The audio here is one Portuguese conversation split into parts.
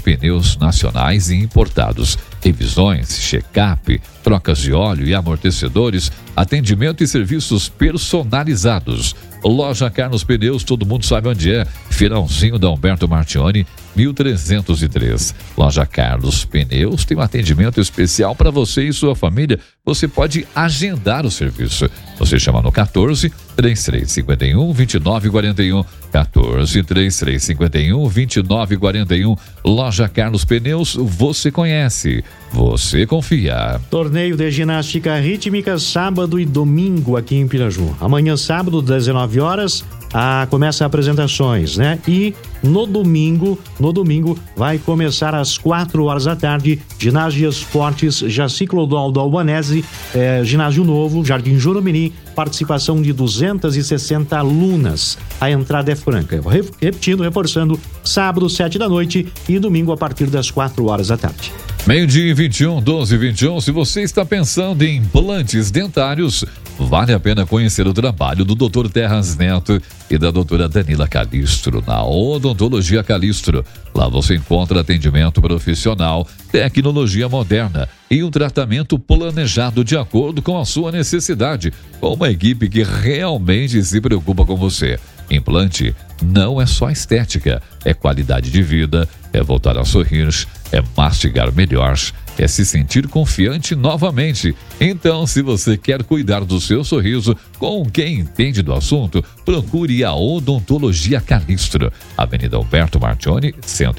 pneus nacionais e importados, revisões, check-up, trocas de óleo e amortecedores, atendimento e serviços personalizados. Loja Carlos Pneus, todo mundo sabe onde é. Feirãozinho da Humberto Martione, 1303. Loja Carlos Pneus tem um atendimento especial para você e sua família. Você pode agendar o serviço. Você chama no 14-3351-2941. 14-3351-2941. Loja Carlos Pneus, você conhece, você confia. Torneio de ginástica rítmica sábado e domingo aqui em Piraju. Amanhã, sábado, 19 horas, começa apresentações, né? E no domingo vai começar às 4 horas da tarde, ginásio esportes Jaci Clodoaldo Albanese, ginásio novo, Jardim Jurumini, participação de 260 alunas. A entrada é franca. Reforçando, sábado, 7 da noite e domingo a partir das 4 horas da tarde. Meio-dia e 21, 12h21. Se você está pensando em implantes dentários, vale a pena conhecer o trabalho do Dr. Terras Neto e da doutora Danila Calistro, na Odontologia Calistro. Lá você encontra atendimento profissional, tecnologia moderna e um tratamento planejado de acordo com a sua necessidade, com uma equipe que realmente se preocupa com você. Implante não é só estética, é qualidade de vida, é voltar a sorrir, é mastigar melhor, é se sentir confiante novamente. Então, se você quer cuidar do seu sorriso com quem entende do assunto, procure a Odontologia Calistro, Avenida Humberto Martione,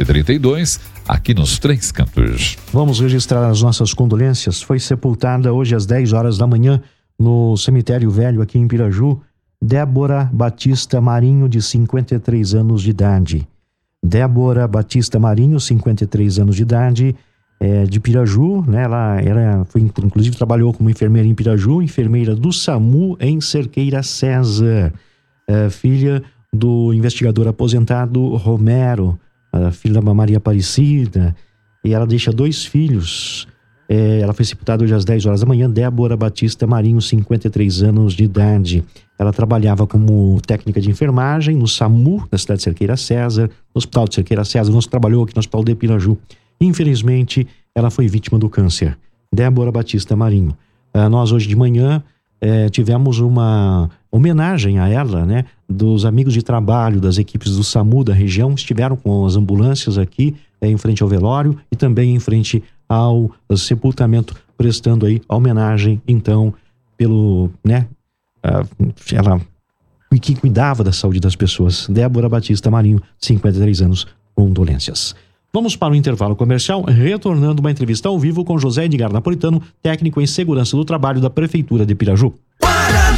132, aqui nos Três Cantos. Vamos registrar as nossas condolências. Foi sepultada hoje às 10 horas da manhã no cemitério velho aqui em Piraju, Débora Batista Marinho, de 53 anos de idade. Débora Batista Marinho, 53 anos de idade, de Piraju, né? Ela inclusive trabalhou como enfermeira em Piraju, enfermeira do SAMU em Cerqueira César, filha do investigador aposentado Romero, filha da Maria Aparecida, e ela deixa 2 filhos. Ela foi sepultada hoje às 10 horas da manhã. Débora Batista Marinho, 53 anos de idade. Ela trabalhava como técnica de enfermagem no SAMU, na cidade de Cerqueira César, no Hospital de Cerqueira César, trabalhou aqui no Hospital de Piraju. Infelizmente, ela foi vítima do câncer. Débora Batista Marinho. Nós hoje de manhã tivemos uma homenagem a ela, né? Dos amigos de trabalho das equipes do SAMU da região, estiveram com as ambulâncias aqui em frente ao velório e também em frente ao sepultamento, prestando aí a homenagem, então, pelo, né? Ela que cuidava da saúde das pessoas. Débora Batista Marinho, 53 anos, condolências. Vamos para o intervalo comercial, retornando uma entrevista ao vivo com José Edgar Napolitano, técnico em segurança do trabalho da Prefeitura de Piraju.